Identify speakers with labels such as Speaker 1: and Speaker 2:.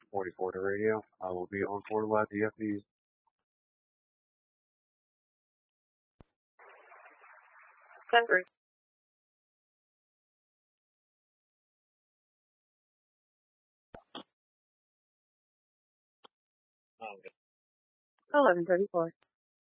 Speaker 1: 11:44 to radio. I will be on portable at the FBs.
Speaker 2: Denver. 11:34.